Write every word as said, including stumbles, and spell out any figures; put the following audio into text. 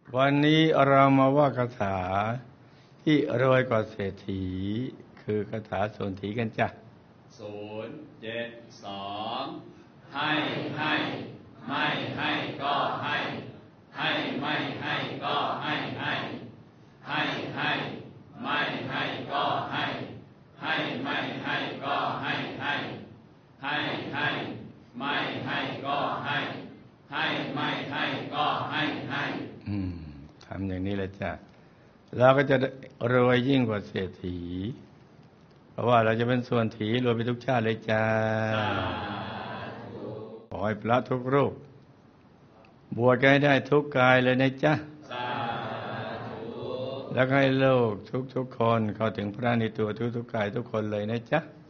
วันนี้เรามาว่าคาถาที่รวยกว่าเศรษฐีคือคาถาโสนถีกันจ้ะศูนย์เจ็ดสองให้ให้ไม่ให้ก็ให้ให้ไม่ให้ก็ให้ให้ให้ให้ไม่ให้ก็ให้ให้ไม่ให้ก็ให้ให้ให้ให้ไม่ให้ก็ให้ให้ไม่ให้ก็ให้ให้อืมทำอย่างนี้แหละจ้ะเราก็จะรวยยิ่งกว่าเศรษฐีเพราะว่าเราจะเป็นส่วนถีรวยไปทุกชาติเลยจ้าขอให้พระทุกรูปบวชกันให้ได้ทุกกายเลยนะจ๊ะแล้วให้โลกทุกๆคนเข้าถึงพระในตัวทุกๆกายทุกคนเลยนะจ๊ะ